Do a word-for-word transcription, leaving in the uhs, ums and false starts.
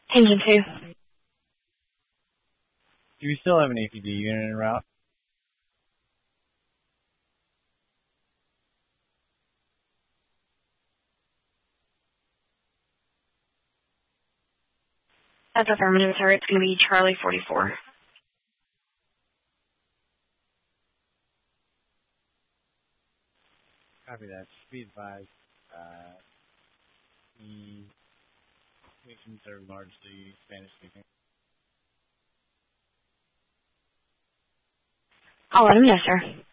Engine two. Do we still have an A P D unit en route? That's affirmative, sir. It's going to be Charlie forty-four. Copy that. Be advised, uh, the nations are largely Spanish-speaking. I'll let him know, sir.